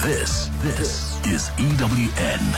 This is EWN.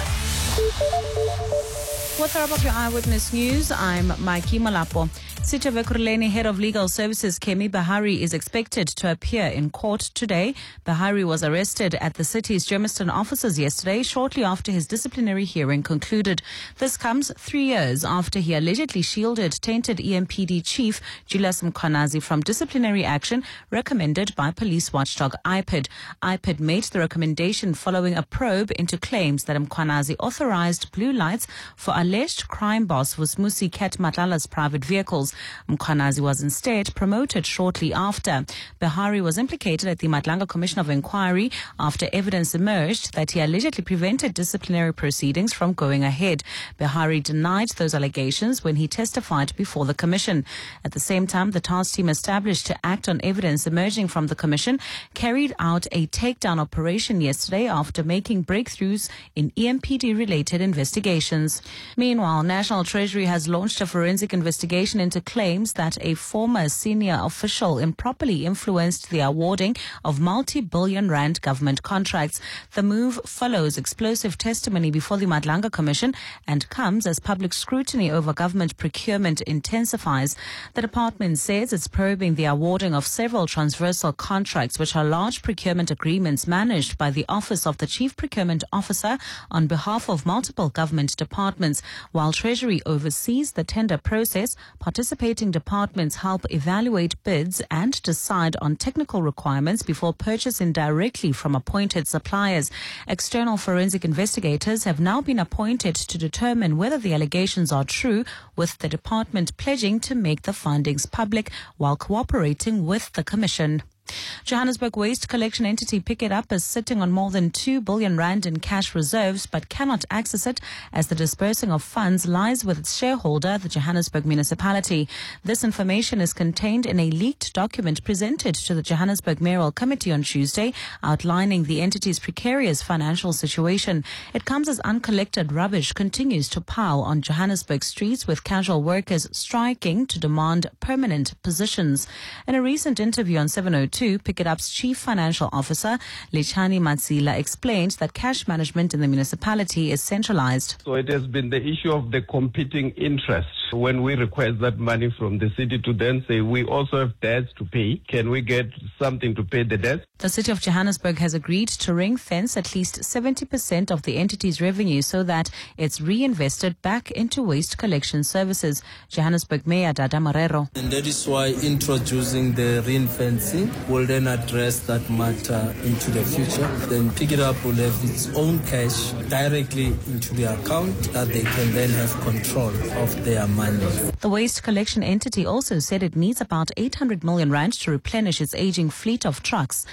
With our Your Eyewitness News, I'm Maiki Malapo. Sithiwe Ekurhuleni, Head of Legal Services, Kemi Bahari, is expected to appear in court today. Bahari was arrested at the city's Germiston offices yesterday, shortly after his disciplinary hearing concluded. This comes 3 years after he allegedly shielded tainted EMPD chief Julius Mkhwanazi from disciplinary action recommended by police watchdog IPID. IPID made the recommendation following a probe into claims that Mkhwanazi authorized blue lights for alleged crime boss Vusmusi Ket Matlala's private vehicles. Mkhwanazi was instead promoted shortly after. Bahari was implicated at the Madlanga Commission of Inquiry after evidence emerged that he allegedly prevented disciplinary proceedings from going ahead. Bahari denied those allegations when he testified before the commission. At the same time, the task team established to act on evidence emerging from the commission carried out a takedown operation yesterday after making breakthroughs in EMPD-related investigations. Meanwhile, National Treasury has launched a forensic investigation into claims that a former senior official improperly influenced the awarding of multi-billion rand government contracts. The move follows explosive testimony before the Madlanga Commission and comes as public scrutiny over government procurement intensifies. The department says it's probing the awarding of several transversal contracts, which are large procurement agreements managed by the Office of the Chief Procurement Officer on behalf of multiple government departments. While Treasury oversees the tender process, participating departments help evaluate bids and decide on technical requirements before purchasing directly from appointed suppliers. External forensic investigators have now been appointed to determine whether the allegations are true, with the department pledging to make the findings public while cooperating with the Commission. Johannesburg waste collection entity Pick It Up is sitting on more than 2 billion rand in cash reserves but cannot access it as the disbursing of funds lies with its shareholder, the Johannesburg municipality. This information is contained in a leaked document presented to the Johannesburg Mayoral Committee on Tuesday, outlining the entity's precarious financial situation. It comes as uncollected rubbish continues to pile on Johannesburg streets, with casual workers striking to demand permanent positions. In a recent interview on 702, Pick It Up's Chief Financial Officer, Lichani Matsila, explained that cash management in the municipality is centralized. So it has been the issue of the competing interests. When we request that money from the city to then say we also have debts to pay, can we get something to pay the debts? The City of Johannesburg has agreed to ring-fence at least 70% of the entity's revenue so that it's reinvested back into waste collection services. Johannesburg Mayor Dada Marero. And that is why introducing the ring-fencing will then address that matter into the future. Then Pick It Up will have its own cash directly into the account that they can then have control of their money. The waste collection entity also said it needs about 800 million rand to replenish its aging fleet of trucks.